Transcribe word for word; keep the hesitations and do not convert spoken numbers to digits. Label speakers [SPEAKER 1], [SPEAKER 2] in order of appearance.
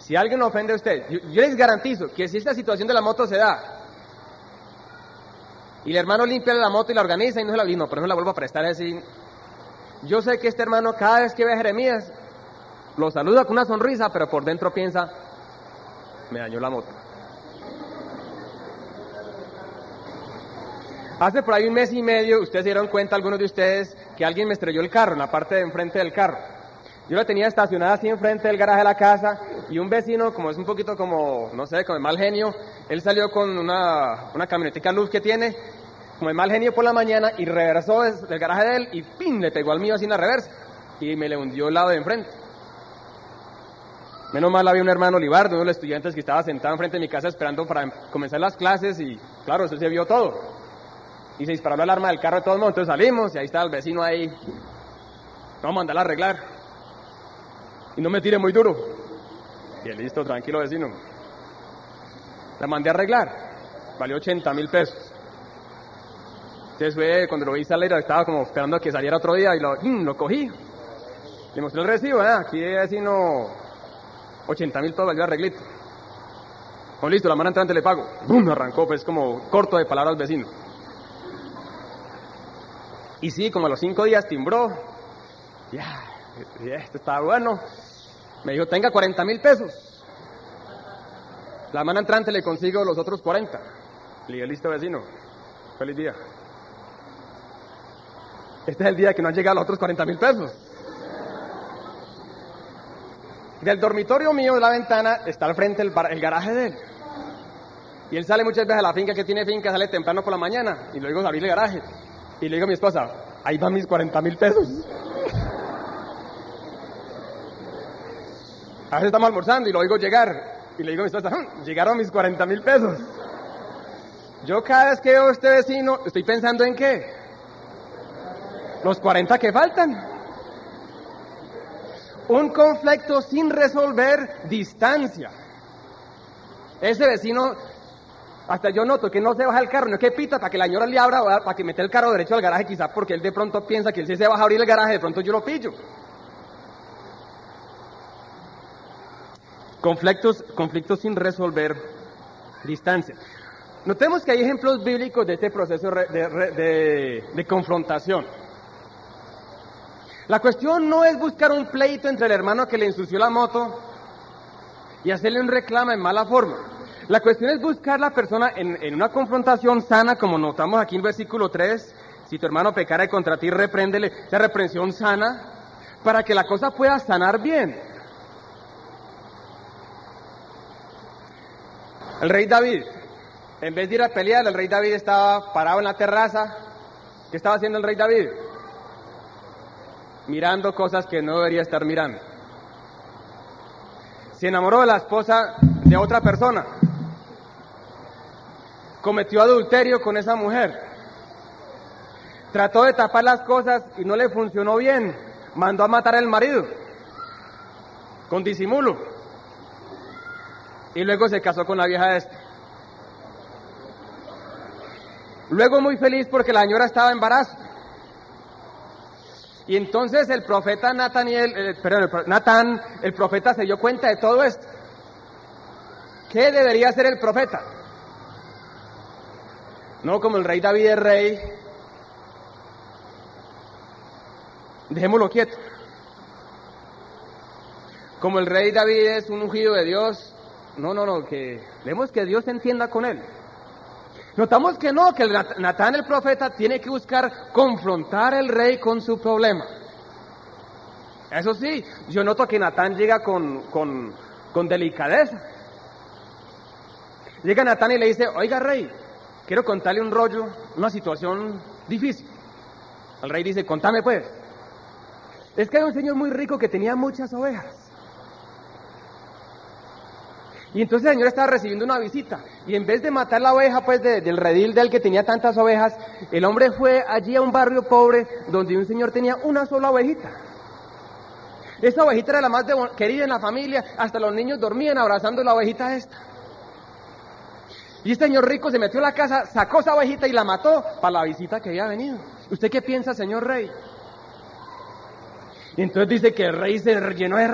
[SPEAKER 1] Si alguien lo ofende a usted, yo, yo les garantizo que si esta situación de la moto se da, y el hermano limpia la moto y la organiza y no se la vino, pero no la vuelvo a prestar así. Yo sé que este hermano cada vez que ve a Jeremías, lo saluda con una sonrisa, pero por dentro piensa, me dañó la moto. Hace por ahí un mes y medio, ustedes se dieron cuenta, algunos de ustedes, que alguien me estrelló el carro, en la parte de enfrente del carro. Yo la tenía estacionada así enfrente del garaje de la casa, y un vecino, como es un poquito como, no sé, como de mal genio, él salió con una, una camionetica luz que tiene, como de mal genio por la mañana, y reversó del garaje de él, y ¡pim!, le pegó al mío así en la reversa, y me le hundió el lado de enfrente. Menos mal había un hermano Libardo, uno de los estudiantes que estaba sentado enfrente de mi casa esperando para comenzar las clases, y claro, eso se vio todo. Y se disparó la alarma del carro de todos modos, entonces salimos, y ahí estaba el vecino ahí, vamos a mandarla a arreglar. Y no me tire muy duro. Y él, listo, tranquilo vecino. La mandé a arreglar, valió ochenta mil pesos. Entonces fue, cuando lo vi salir, estaba como esperando a que saliera otro día, y lo, mm, lo cogí. Le mostré el recibo, ¿eh? Aquí vecino, ochenta mil pesos valió arreglito. Pues listo, la mano entrante le pago. ¡Bum! Arrancó, pues como corto de palabra al vecino. Y sí, como a los cinco días timbró. Ya, yeah, esto está bueno. Me dijo, tenga cuarenta mil pesos. La mano entrante le consigo los otros cuarenta. Le dije, listo vecino, feliz día. Este es el día que no han llegado los otros cuarenta mil pesos. Del dormitorio mío, de la ventana, está al frente el, bar, el garaje de él. Y él sale muchas veces a la finca, que tiene finca, sale temprano por la mañana. Y luego abrir el garaje. Y le digo a mi esposa, ahí van mis cuarenta mil pesos. A veces estamos almorzando y lo oigo llegar. Y le digo a mi esposa, hm, llegaron mis cuarenta mil pesos. Yo cada vez que veo a este vecino, estoy pensando en qué. Los cuarenta que faltan. Un conflicto sin resolver, distancia. Ese vecino, hasta yo noto que no se baja el carro, no es que pita para que la señora le abra, para que meta el carro derecho al garaje, quizás porque él de pronto piensa que él sí se baja a abrir el garaje, de pronto yo lo pillo. Conflictos, conflictos sin resolver, distancia. Notemos que hay ejemplos bíblicos de este proceso de, de, de, de confrontación. La cuestión no es buscar un pleito entre el hermano que le ensució la moto y hacerle un reclamo en mala forma. La cuestión es buscar la persona en, en una confrontación sana, como notamos aquí en versículo tres, si tu hermano pecare contra ti, repréndele, esa reprensión sana, para que la cosa pueda sanar bien. El rey David, en vez de ir a pelear, el rey David estaba parado en la terraza. ¿Qué estaba haciendo el rey David? Mirando cosas que no debería estar mirando. Se enamoró de la esposa de otra persona. Cometió adulterio con esa mujer. Trató de tapar las cosas y no le funcionó bien. Mandó a matar al marido. Con disimulo. Y luego se casó con la vieja esta. Luego muy feliz porque la señora estaba en embarazo. Y entonces el profeta Nataniel, eh, perdón, el, Natán, el profeta se dio cuenta de todo esto. ¿Qué debería hacer el profeta? No como el rey David es rey. Dejémoslo quieto. Como el rey David es un ungido de Dios. No, no, no, que dejemos que Dios se entienda con él. Notamos que no, que el Natán, el profeta, tiene que buscar confrontar al rey con su problema. Eso sí, yo noto que Natán llega con, con, con delicadeza. Llega Natán y le dice, oiga rey, quiero contarle un rollo, una situación difícil. El rey dice, contame pues. Es que hay un señor muy rico que tenía muchas ovejas. Y entonces el señor estaba recibiendo una visita, y en vez de matar la oveja pues de, del redil del que tenía tantas ovejas, el hombre fue allí a un barrio pobre donde un señor tenía una sola ovejita. Esa ovejita era la más de, querida en la familia, hasta los niños dormían abrazando la ovejita esta. Y este señor rico se metió a la casa, sacó esa ovejita y la mató para la visita que había venido. ¿Usted qué piensa, señor rey? Y entonces dice que el rey se llenó de